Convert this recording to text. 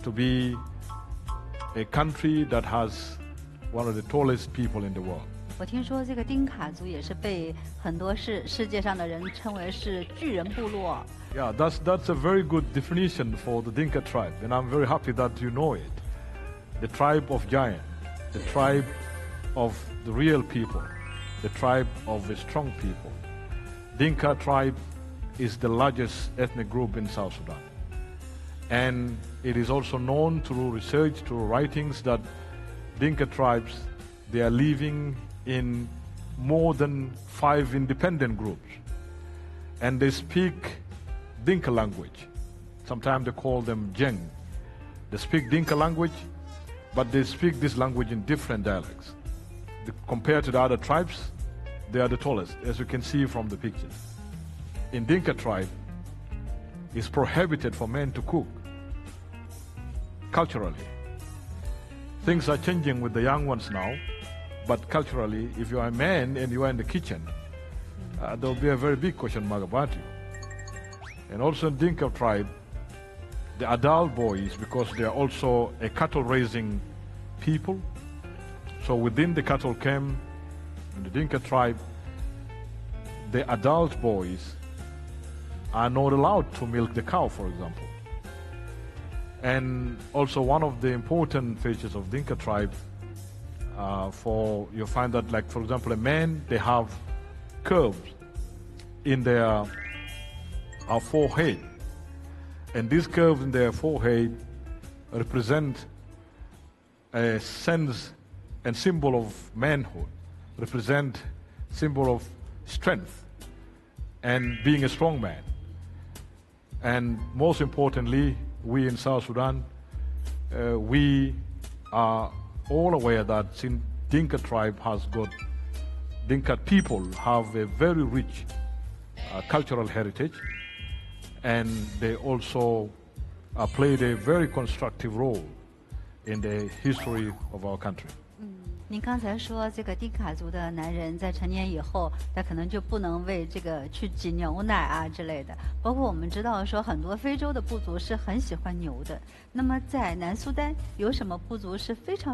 to be a country that has one of the tallest people in the world. 我听说这个丁卡族也是被很多世界上的人称为是巨人部落。 Yeah, that's a very good definition for the Dinka tribe, and I'm very happy that you know it. The tribe of giant, the tribe of the real people, the tribe of the strong people. Dinka tribe is the largest ethnic group in South Sudan. And it is also known through research, through writings, that Dinka tribes, they are living in more than 5 independent groups. And they speak Dinka language. Sometimes they call them Jeng. They speak Dinka language, but they speak this language in different dialects. Compared to the other tribes, they are the tallest, as you can see from the pictures. In Dinka tribe, it's prohibited for men to cook. Culturally, things are changing with the young ones now, but culturally, if you are a man and you are in the kitchen, there will be a very big question mark about you. And also in Dinka tribe, the adult boys, because they are also a cattle-raising people, so within the cattle camp, in the Dinka tribe, the adult boys are not allowed to milk the cow, for example. And also one of the important features of Dinka tribe, you find that, like, for example, a man, they have curves in their forehead. And these curves in their forehead represent a sense and symbol of manhood, represent symbol of strength and being a strong man. And most importantly, we in South Sudan, we are all aware that Dinka tribe has got, Dinka people have a very rich cultural heritage, and they also played a very constructive role in the history of our country. 您刚才说这个丁卡族的男人在成年以后，他可能就不能为这个去挤牛奶啊之类的。包括我们知道说很多非洲的部族是很喜欢牛的。那么在南苏丹有什么部族是非常